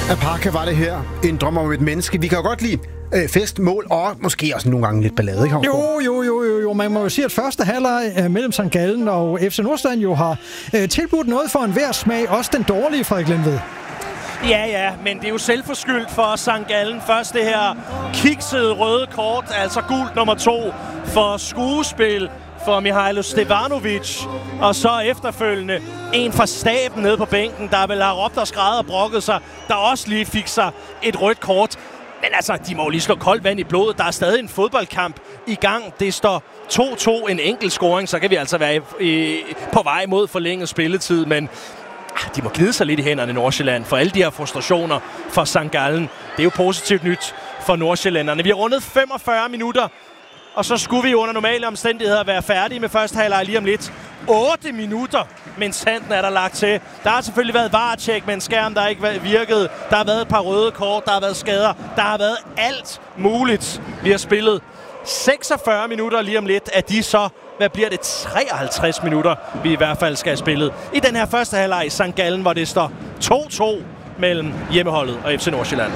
Apaka var det her. En drøm om et menneske. Vi kan jo godt lide fest, mål og måske også nogle gange lidt ballade, ikke? Jo. Man må jo sige, at første halvleg mellem St. Gallen og FC Nordsjælland jo har tilbudt noget for enhver smag. Også den dårlige, Frederik Lindved. Ja, men det er jo selvforskyldt for St. Gallen. Først det her kiksede røde kort, altså gult nummer 2 for skuespil for Mihailo Stevanovic, og så efterfølgende en fra staben nede på bænken, der vel har råbt og skrædet og brokket sig, der også lige fik sig et rødt kort. Men altså, de må jo lige slå koldt vand i blodet. Der er stadig en fodboldkamp i gang. Det står 2-2, en enkelt scoring, så kan vi altså være på vej mod forlænget spilletid, men de må glide sig lidt i hænderne, Nordsjælland, for alle de her frustrationer for St. Gallen. Det er jo positivt nyt for nordsjællænderne. Vi har rundet 45 minutter, og så skulle vi under normale omstændigheder være færdige med første halvleg lige om lidt. 8 minutter, mens handen er der lagt til. Der har selvfølgelig været VAR-tjek med en skærm, der ikke virkede. Der har været et par røde kort, der har været skader. Der har været alt muligt. Vi har spillet 46 minutter lige om lidt. Af de så, hvad bliver det, 53 minutter, vi i hvert fald skal have spillet. I den her første halvleg i St. Gallen, hvor det står 2-2 mellem hjemmeholdet og FC Nordsjælland.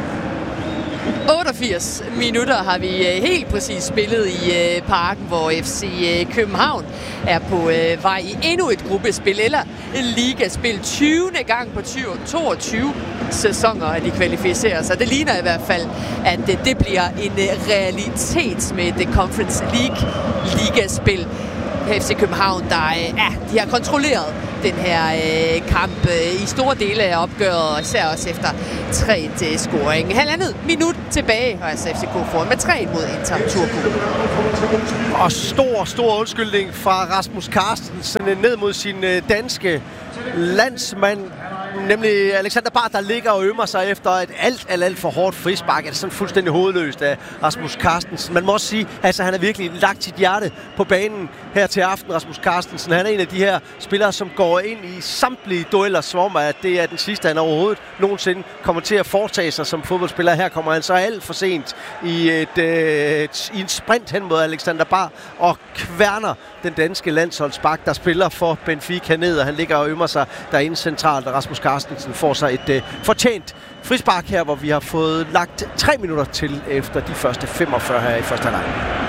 88 minutter har vi helt præcis spillet i Parken, hvor FC København er på vej i endnu et gruppespil eller ligaspil. 20. gang på 22 sæsoner, at de kvalificerer sig. Det ligner i hvert fald, at det bliver en realitet med det Conference League ligaspil. FC København, de har kontrolleret den her kamp i store dele af opgøret, og især også efter 3-scoring. Halvandet minut tilbage, og altså FCK foran med 3 mod Inter Turku. Og stor undskyldning fra Rasmus Carstensen ned mod sin danske landsmand, nemlig Alexander Bard, der ligger og ømmer sig efter et alt for hårdt frispark. Det er sådan fuldstændig hovedløst af Rasmus Carstensen. Man må også sige, altså han har virkelig lagt sit hjerte på banen her til aften, Rasmus Carstensen. Han er en af de her spillere, som går ind i samtlige dueller, som om at det er den sidste, han overhovedet nogensinde kommer til at foretage sig som fodboldspiller. Her kommer han så alt for sent i en sprint hen mod Alexander Bard og kværner den danske landsholdsbak, der spiller for Benfica ned, og han ligger og ømmer sig derinde centralt, og Rasmus Carstensen får sig et fortjent frispark her, hvor vi har fået lagt 3 minutter til efter de første 45 her i første halvleg.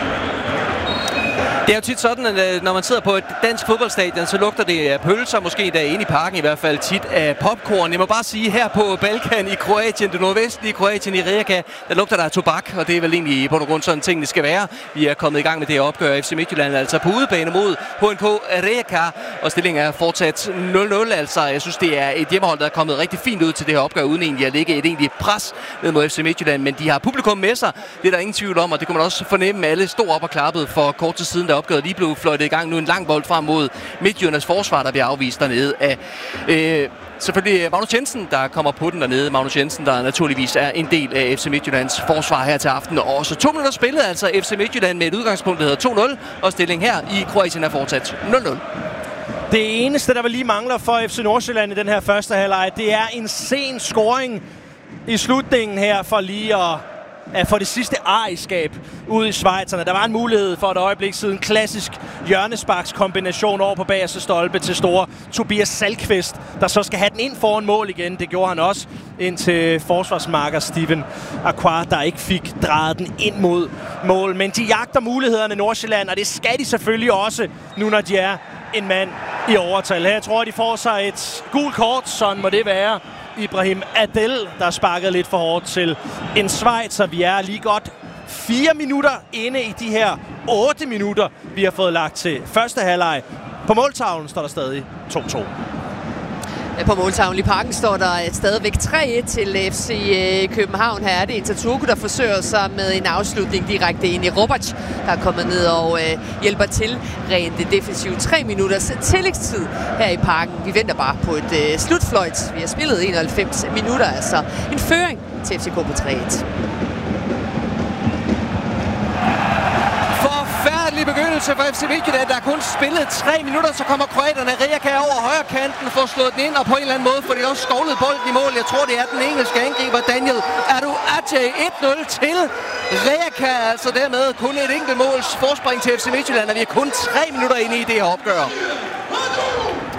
Det er jo tit sådan, at når man sidder på et dansk fodboldstadion, så lugter det af pølser, måske derinde i parken i hvert fald tit af popcorn. Jeg må bare sige, her på Balkan i Kroatien, det nordvestlige Kroatien i Rijeka, der lugter der af tobak, og det er vel egentlig på grund sådan tingene skal være. Vi er kommet i gang med det her opgør FC Midtjylland, altså på udebane mod HNK Rijeka, og stillingen er fortsat 0-0. Altså, jeg synes, det er et hjemmehold, der er kommet rigtig fint ud til det her opgør, uden egentlig at lægge et egentligt pres ned mod FC Midtjylland, men de har publikum med sig, det er der ingen tvivl om, og det kunne man også fornemme, alle stod op og klappede for kort tid siden, da opgøret lige blev fløjtet i gang. Nu en lang bold frem mod Midtjyllands forsvar, der bliver afvist dernede af selvfølgelig Magnus Jensen, der kommer på den dernede. Magnus Jensen, der naturligvis er en del af FC Midtjyllands forsvar her til aften. Og så 2 minutter spillet, altså FC Midtjylland med et udgangspunkt, der hedder 2-0, og stillingen her i Kroatien er fortsat 0-0. Det eneste, der lige mangler for FC Nordsjælland i den her første halvleg, det er en sen scoring i slutningen her for lige at få det sidste ejerskab ud i schweizerne. Der var en mulighed for et øjeblik siden. Klassisk hjørnesparkskombination over på bagerste stolpe til store Tobias Salkvist, der så skal have den ind foran mål igen. Det gjorde han også ind til forsvarsmarker Steven Aqua, der ikke fik drejet den ind mod mål. Men de jagter mulighederne Nordsjælland, og det skal de selvfølgelig også, nu når de er en mand i overtal. Her tror jeg, de får sig et gult kort, sådan må det være. Ibrahim Adel, der sparkede lidt for hårdt til en Schweizer. Vi er lige godt 4 minutter inde i de her 8 minutter, vi har fået lagt til første halvleg. På måltavlen står der stadig 2-2. På måltavlen i parken står der stadigvæk 3-1 til FC København. Her er det Inter Turku, der forsøger sig med en afslutning direkte ind i Robac, der er kommet ned og hjælper til rent defensivt. 3 minutters tillægstid her i parken. Vi venter bare på et slutfløjt. Vi har spillet 91 minutter, altså en føring til FCK på 3-1. Forfærdelig begyndelse for FC Midtjylland. Der er kun spillet 3 minutter, så kommer kroaterne Rijeka over højre kanten, får slået den ind, og på en eller anden måde får de også skovlet bolden i mål. Jeg tror, det er den engelske angriber Daniel Aduate. 1-0 til Rijeka, altså dermed kun et enkelt måls forspring til FC Midtjylland, og vi er kun 3 minutter inde i det her opgør.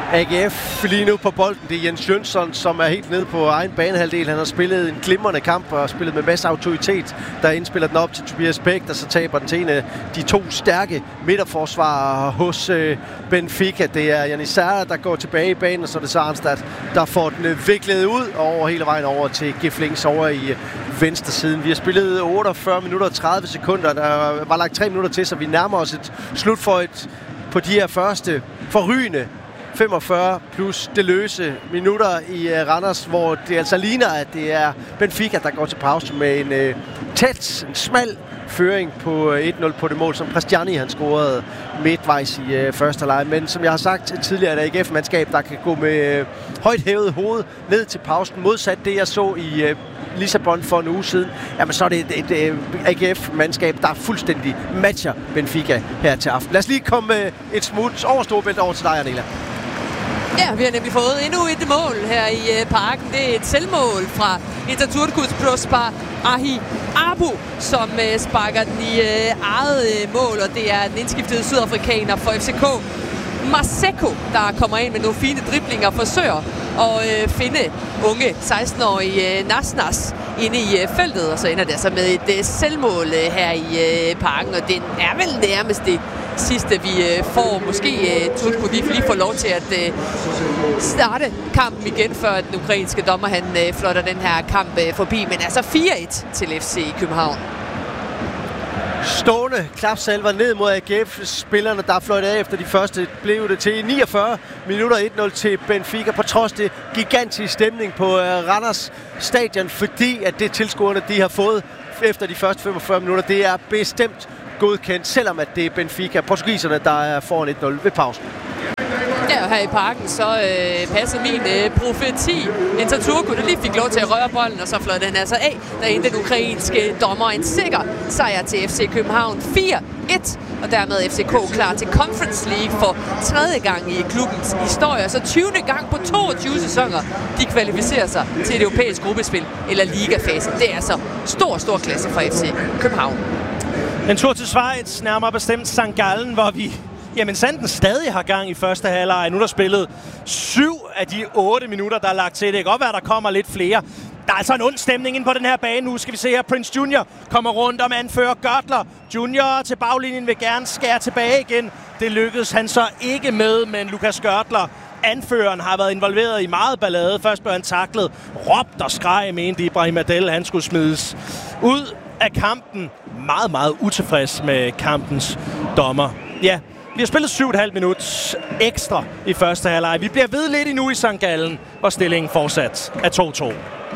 AGF lige nu på bolden. Det er Jens Jønsson, som er helt nede på egen banehalvdel. Han har spillet en glimrende kamp og spillet med masser af autoritet, der indspiller den op til Tobias Bæk, der så taber den til en af de to stærke midterforsvarere hos Benfica. Det er Jannis Serra, der går tilbage i banen, og så er det så Arnstad, der får den viklet ud over hele vejen over til Giflings over i venstre siden. Vi har spillet 48 minutter og 30 sekunder. Der var lagt 3 minutter til, så vi nærmer os et slut på de her første forrygende 45 plus det løse minutter i Randers, hvor det altså ligner, at det er Benfica, der går til pause med en smal føring på 1-0 på det mål, som Christiani han scorede midtvejs i første halvleg. Men som jeg har sagt tidligere, er det AGF-mandskab, der kan gå med højt hævet hoved ned til pausen. Modsat det, jeg så i Lissabon for en uge siden, jamen så er det et AGF-mandskab, der fuldstændig matcher Benfica her til aften. Lad os lige komme et smut over Storebælt over til dig, Anela. Ja, vi har nemlig fået endnu et mål her i parken. Det er et selvmål fra Atatürk'us Prosper Ahi Abu, som sparker den i eget mål, og det er den indskiftede sydafrikaner for FCK. Maseko, der kommer ind med nogle fine driblinger og forsøger at finde unge 16-årige Nasnas inde i feltet, og så ender det altså med et selvmål her i parken, og det er vel nærmest det sidste, vi får. Måske Turku lige får lov til at starte kampen igen, før den ukrainske dommer han flotter den her kamp forbi, men altså 4-1 til FC København. Stående klapsalver ned mod AGF-spillerne, der fløjtede af efter de første, blev det til 49 minutter 1-0 til Benfica, på trods det gigantisk stemning på Randers stadion, fordi at det tilskuerne, de har fået efter de første 45 minutter, det er bestemt godkendt, selvom at det er Benfica, portugiserne, der er foran 1-0 ved pausen. Ja, her i parken, så passer min profeti. Atatürk, der lige fik lov til at røre bolden, og så fløjte den altså af. Der er den ukrainske dommer en sikker sejr til FC København 4-1, og dermed FCK klar til Conference League for 3. gang i klubbens historie. Så 20. gang på 22 sæsoner, de kvalificerer sig til et europæisk gruppespil eller ligafase. Det er altså stor klasse for FC København. En tur til Schweiz, nærmere bestemt St. Gallen, hvor vi sanden stadig har gang i første halvleg. Nu er der spillet 7 af de 8 minutter, der er lagt til. Det kan godt være, der kommer lidt flere. Der er altså en ond stemning ind på den her bane. Nu skal vi se her, Prince Junior kommer rundt om anfører Görtler. Junior til baglinjen vil gerne skære tilbage igen. Det lykkedes han så ikke med, men Lukas Görtler, anføreren, har været involveret i meget ballade. Først blev han taklet, råbt og skreg, mente Ibrahim Adel, han skulle smides ud af kampen. Meget utilfreds med kampens dommer. Ja, vi har spillet 7,5 minutter ekstra i første halvleg. Vi bliver ved lidt endnu i St. Gallen, hvor stillingen fortsat er 2-2.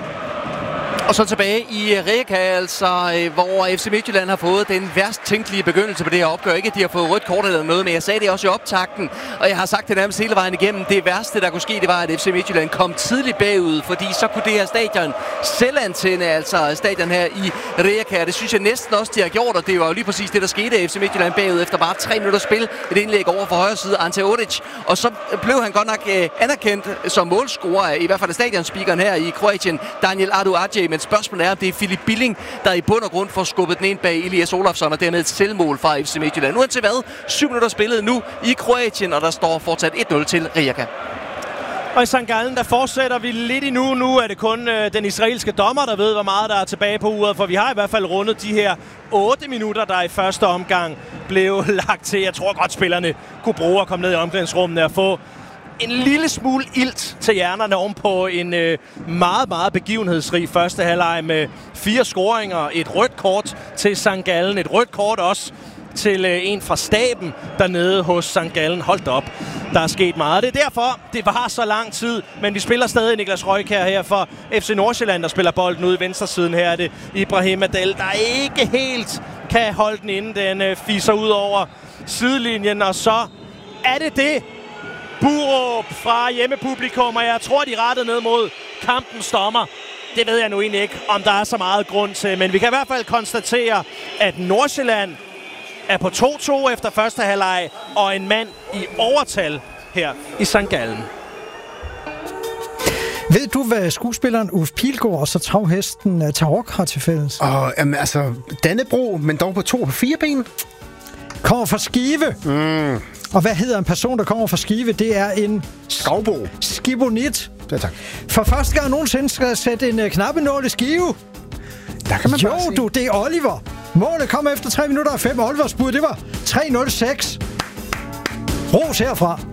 Og så tilbage i Rijeka, altså, hvor FC Midtjylland har fået den værst tænkelige begyndelse på det her opgør. Ikke at de har fået rødt kort eller noget, men jeg sagde det også i optakten, og jeg har sagt det nærmest hele vejen igennem. Det værste, der kunne ske, det var, at FC Midtjylland kom tidligt bagud, fordi så kunne det her stadion selv antænde, altså stadion her i Rijeka. Det synes jeg næsten også, de har gjort, og det var jo lige præcis det, der skete. FC Midtjylland bagud efter bare 3 minutter spil. Et indlæg over for højre side, Ante Odic. Og så blev han godt nok anerkendt som målscorer, i hvert fald af stadionspeakeren her i Kroatien, Daniel Adu-Adje. Men spørgsmålet er, om det er Filip Billing, der i bund og grund får skubbet den ind bag Elias Olafsson, og dermed et selvmål fra FC Midtjylland. Nu er det til hvad? 7 minutter spillet nu i Kroatien, og der står fortsat 1-0 til Rijeka. Og i St. Gallen, der fortsætter vi lidt endnu. Nu er det kun den israelske dommer, der ved, hvor meget der er tilbage på uret, for vi har i hvert fald rundet de her 8 minutter, der i første omgang blev lagt til. Jeg tror godt, spillerne kunne bruge at komme ned i omklædningsrummene og få en lille smule ilt til hjernerne ovenpå en meget begivenhedsrig første halvleg med 4 scoringer, et rødt kort til St. Gallen, et rødt kort også til en fra staben dernede hos St. Gallen. Hold op, der er sket meget. Det er derfor, det var så lang tid, men vi spiller stadig Niklas Røjkjær her for FC Nordsjælland, der spiller bolden ude i venstresiden. Her er det Ibrahim Adel, der ikke helt kan holde den inde. Den fiser ud over sidelinjen, og så er det Burup fra hjemmepublikum, og jeg tror, de rettede ned mod kampens dommer. Det ved jeg nu egentlig ikke, om der er så meget grund til, men vi kan i hvert fald konstatere, at Nordsjælland er på 2-2 efter første halvleg, og en mand i overtal her i St. Gallen. Ved du, hvad skuespilleren Ulf Pilgaard og så travhesten Tarok har til fælles? Dannebro, men dog på 2 og 4 ben. Kommer fra Skive. Og hvad hedder en person, der kommer fra Skive? Det er en... Skovbo. Skibonit. Ja, tak. For første gang nogensinde skal jeg sætte en knappenål i Skive. Der kan man bare se. Jo, det er Oliver. Målet kom efter 3 minutter og 5. Olivers bud, det var 3:06. Ros herfra.